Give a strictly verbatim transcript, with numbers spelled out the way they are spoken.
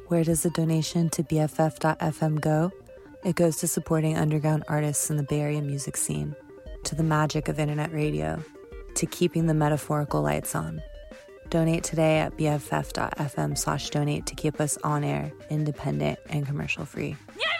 Where does the donation to B F F dot F M go? It goes to supporting underground artists in the Bay Area music scene, to the magic of internet radio, to keeping the metaphorical lights on. Donate today at B F F dot F M slash donate to keep us on air, independent, and commercial free. Yeah!